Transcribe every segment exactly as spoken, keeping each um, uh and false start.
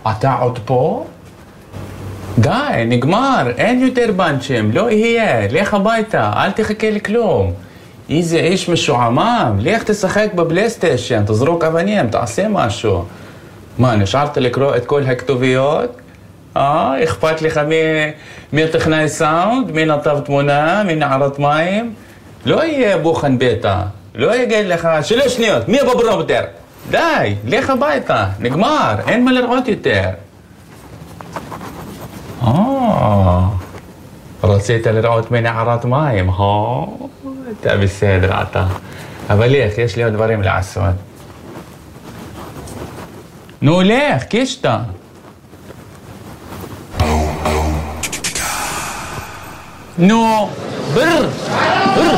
אתה עוד פה? די, נגמר, אין יותר בנצ'ים, לא יהיה, לך הביתה, אל תחכה לכלום. איזה איש משועמם, לך תשחק בבלייסטיישן, תזרוק אבנים, תעשה משהו. מה, נשארת לקרוא את כל הכתוביות? אה, אכפת לך מי, מי טכנאי סאונד, מי נתב תמונה, מי נערת מים? לא יהיה בוחן ביתה, לא יגיד לך, שלוש שניות, מי בברומטר? די, לך הביתה, נגמר, אין מה לראות יותר. אה, רצית לראות מי נערת מים, אה? אתה בסדר אתה. אבל לך, יש לי עוד דברים לעשות. נו, לך, קישתה. נו, בר, בר.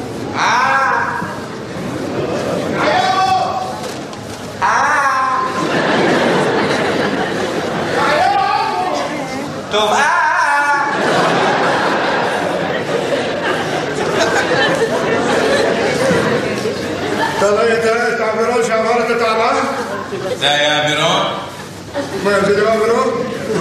טוב, אה! אתה ראית את האווירון שעבר את התעלה? זה היה אווירון? מה, זה לא אווירון?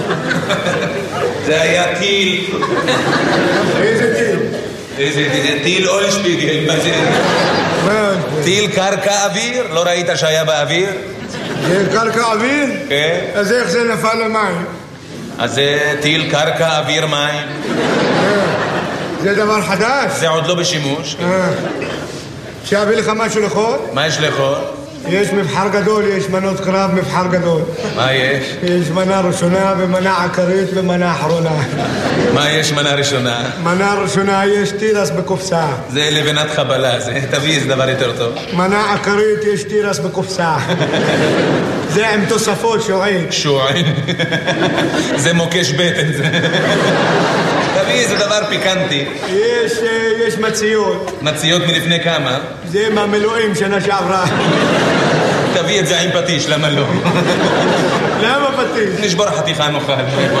זה היה טיל. איזה טיל? איזה טיל אולשפיגל, מה זה? מה? טיל קרקע אוויר? לא ראית שהיה באוויר? זה קרקע אוויר? כן. אז איך זה נפל למים? אז זה טיל קרקע אוויר מים. זה דבר חדש? זה עוד לא בשימוש. שיביא לך משהו לאכול? מה יש לאכול? יש מבחר גדול, יש מנות קרב, מבחר גדול. מה יש? יש מנה ראשונה ומנה עקרית ומנה אחרונה. מה יש מנה ראשונה? מנה ראשונה יש תירס בקופסה. זה לבנת חבלה, זה תביא איזה דבר יותר טוב. מנה עקרית יש תירס בקופסה. זה עם תוספות שועין. שועין. זה מוקש בטן זה. תביא איזה דבר פיקנטי. יש, יש מציות. מציות מלפני כמה? זה מהמילואים שנה שעברה. תביא את זה עם פטיש, למה לא? למה פטיש? נשבור חתיכה נוכל.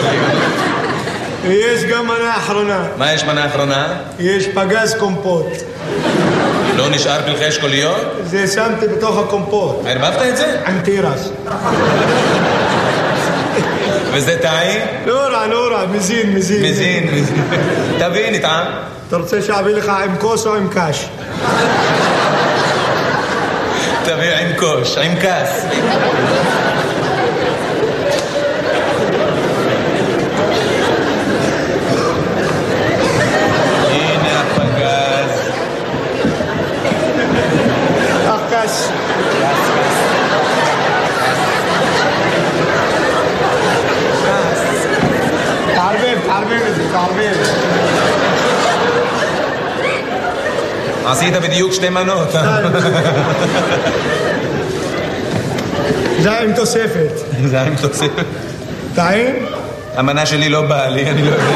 יש גם מנה אחרונה. מה יש מנה אחרונה? יש פגז קומפוט. לא נשאר פלחי אשכוליות? זה שמתי בתוך הקומפוט. ערבבת את זה? עם תירס. וזה טעים? לא רע, לא רע, מזין, מזין. מזין, מזין. תביא, נטעם. אתה רוצה שאביא לך עם כוס או עם קש? תביא עם קוש, עם כס. הנה הפגז. אך קש. תערבב, תערבב את זה, תערבב. עשית בדיוק שתי מנות. זה עם תוספת. זה עם תוספת. טעים? המנה שלי לא באה לי, אני לא יודע.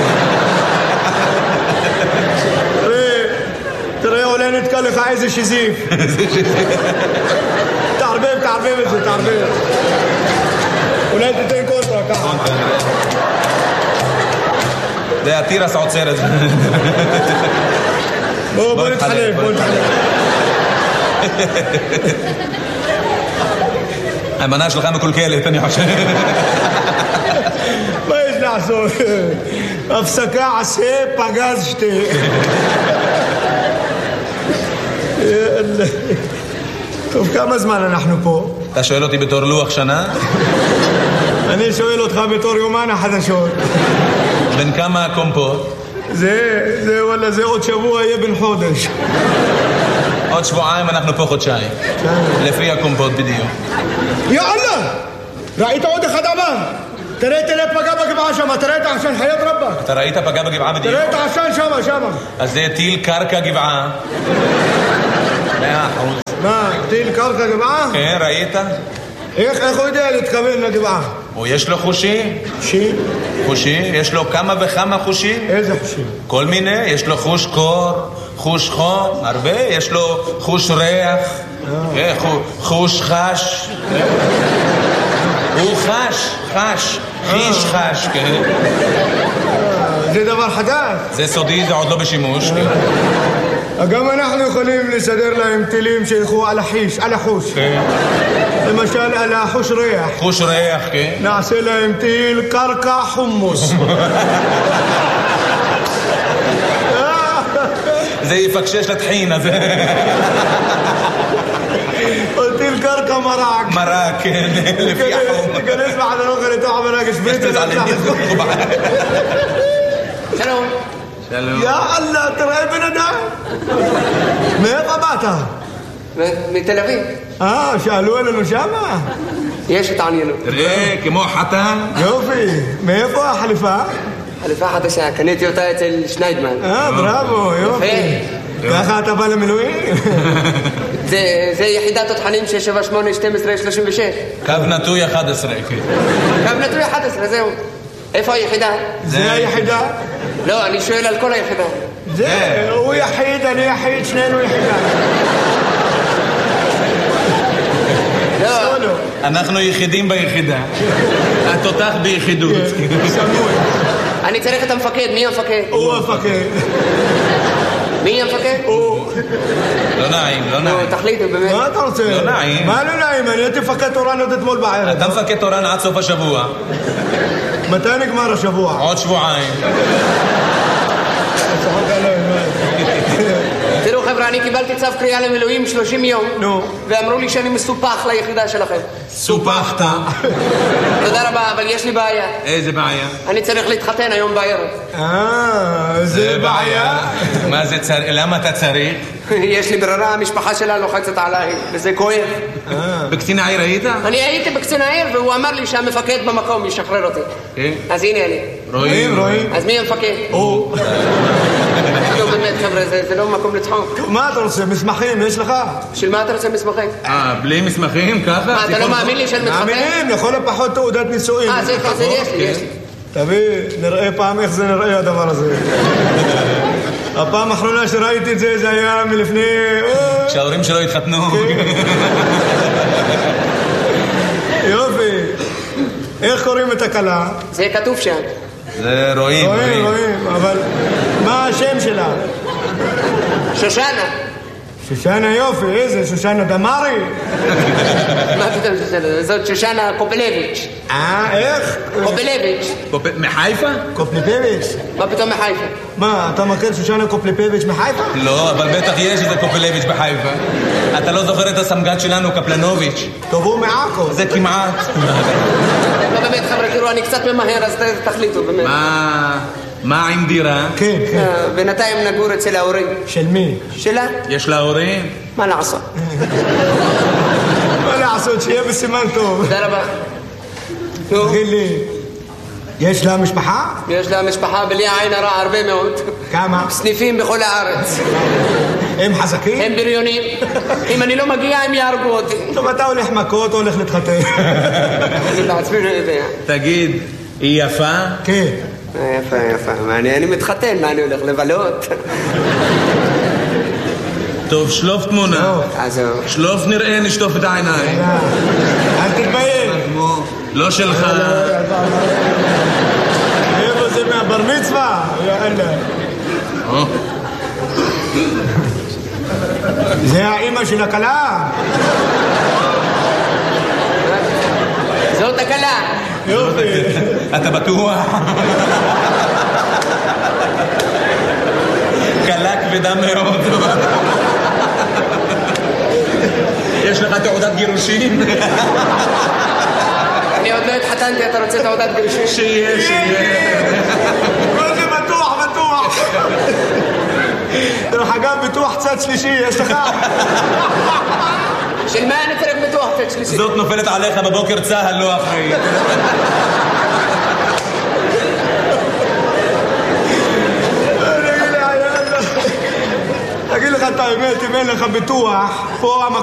תראה, תראה, אולי נתקע לך איזה שזיף. איזה שזיף. תערבב, תערבב את זה, תערבב. אולי תתן קונטרה, ככה. זה התירס עוצר את זה. בוא, בוא נתחלף, בוא נתחלף. המנה שלך מקולקלת, אני חושב. מה יש לעשות? הפסקה עשה, פגז שתי. טוב, כמה זמן אנחנו פה? אתה שואל אותי בתור לוח שנה? אני שואל אותך בתור יומן החדשות. בין כמה הקומפוט? זה, זה, וואלה, זה עוד שבוע יהיה בן חודש. עוד שבועיים אנחנו פה חודשיים. לפי הקומפוט בדיוק. יאללה! ראית עוד אחד עבר? תראה, תראה פגע בגבעה שמה, תראה את העשן, חיית רבה. אתה ראית פגע בגבעה בדיוק? תראה את העשן שמה, שמה. אז זה טיל קרקע גבעה. מאה אחוז. מה, טיל קרקע גבעה? כן, ראית? איך, איך הוא יודע להתכוון לגבעה? או יש לו חושים? חושים? חושים? יש לו כמה וכמה חושים? איזה חושים? כל מיני, יש לו חוש קור, חוש חום, הרבה, יש לו חוש ריח, חוש חש. הוא חש, חש, חיש חש, כן. זה דבר חדש. זה סודי, זה עוד לא בשימוש, כן. גם אנחנו יכולים לסדר להם טילים שילכו על החיש, על החוש. למשל על החוש ריח. חוש ריח, כן. נעשה להם טיל קרקע חומוס. זה יפקשש לטחינה, זה... או טיל קרקע מרק. מרק, כן, לפי החום. תיכנס בחדר אוכל לתוך המרק, שפריץ את זה. שלום. שלום. יא אללה, תראה בן אדם. מאיפה באת? מתל אביב. אה, שאלו עלינו שמה? יש התעניינות. תראה, כמו חתן. יופי. מאיפה החליפה? חליפה חדשה, קניתי אותה אצל שניידמן. אה, בראבו, יופי. ככה אתה בא למילואים? זה יחידת תותחנים שש שבע שמונה שתים עשרה שלושים ושש. קו נטוי אחת עשרה. קו נטוי אחת עשרה, זהו. איפה היחידה? זה היחידה? לא, אני שואל על כל היחידה. זה, הוא יחיד, אני יחיד, שנינו יחידה. לא. אנחנו יחידים ביחידה. התותח ביחידות. סמוי. אני צריך את המפקד, מי המפקד? הוא המפקד. מי המפקד? הוא. לא נעים, לא נו, נעים. תחליטו באמת. מה אתה רוצה? לא נעים. מה לא נעים? אני הייתי מפקד תורן עוד אתמול בערב. אתה מפקד תורן עד סוף השבוע. מתי נגמר השבוע? עוד שבועיים. תראו חבר'ה, אני קיבלתי צו קריאה למילואים שלושים יום. נו. ואמרו לי שאני מסופח ליחידה שלכם. סופחת. תודה רבה, אבל יש לי בעיה. איזה בעיה? אני צריך להתחתן היום בערב. אה, זה בעיה. מה זה צריך? למה אתה צריך? יש לי ברירה, המשפחה שלה לוחצת עליי, וזה כואב. בקצין העיר היית? אני הייתי בקצין העיר, והוא אמר לי שהמפקד במקום ישחרר אותי. כן. אז הנה אני. רואים, רואים. אז מי המפקד? הוא. לא באמת חבר'ה, זה, זה לא מקום לצחוק. מה אתה רוצה? מסמכים יש לך? של מה אתה רוצה מסמכים? אה, בלי מסמכים ככה? מה, אתה לא מאמין לי שאני מתחתן? מאמינים, לכל הפחות תעודת נישואים. אה, זה זה יש לי, יש לי. תביא, נראה פעם איך זה נראה הדבר הזה. הפעם האחרונה שראיתי את זה, זה היה מלפני... כשההורים שלו התחתנו. יופי. איך קוראים את הכלה? זה כתוב שם. זה רואים, רואים, רואים, אבל מה השם שלה? שושנה. שושנה יופי, איזה? שושנה דמרי? מה פתאום שושנה? זאת שושנה קופלביץ'. אה, איך? קופלביץ'. מחיפה? קופליפביץ'. מה פתאום מחיפה? מה, אתה מכיר שושנה קופליפביץ' מחיפה? לא, אבל בטח יש איזה קופלביץ' בחיפה. אתה לא זוכר את הסמג"ד שלנו, קפלנוביץ'? טוב, הוא מעכו. זה כמעט. לא באמת חבר'ה, תראו, אני קצת ממהר, אז תחליטו באמת. מה... מה עם דירה? כן, כן. בינתיים נגור אצל ההורים. של מי? שלה? יש לה הורים? מה לעשות? מה לעשות, שיהיה בסימן טוב. תודה רבה. נו, תגיד לי, יש לה משפחה? יש לה משפחה בלי עין הרע הרבה מאוד. כמה? סניפים בכל הארץ. הם חזקים? הם בריונים. אם אני לא מגיע, הם יהרגו אותי. טוב, אתה הולך מכות או הולך להתחתן? אני בעצמי לא יודע. תגיד, היא יפה? כן. יפה, יפה. מה, אני אני מתחתן, מה אני הולך לבלות? טוב, שלוף תמונה. אז זהו. שלוף נראה, נשטוף את העיניים. אל תתבייש. לא שלך. איפה זה מהבר מצווה? יאללה. זה האמא של הכלה? זאת הקלה. יופי. אתה בטוח? קלה כבדה מאוד. יש לך תעודת גירושים? אני עוד לא התחתנתי, אתה רוצה תעודת גירושים? שיהיה, שיהיה. מה זה בטוח, בטוח. דרך אגב, ביטוח צד שלישי, יש לך? של מה אני צריך ביטוח צד שלישי? זאת נופלת עליך בבוקר צהל, לא אחראי. תגיד לך את האמת, אם אין לך ביטוח, פה